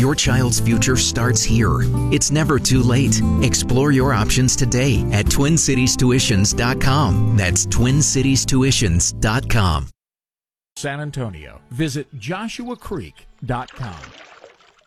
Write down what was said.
Your child's future starts here. It's never too late. Explore your options today at TwinCitiesTuitions.com. That's TwinCitiesTuitions.com. San Antonio. Visit JoshuaCreek.com.